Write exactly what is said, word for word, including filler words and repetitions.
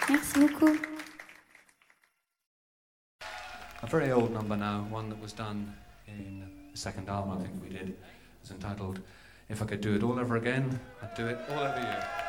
Merci beaucoup. A very old number now, one that was done in the second album I think we did, is entitled If I Could Do It All Over Again, I'd Do It All Over You.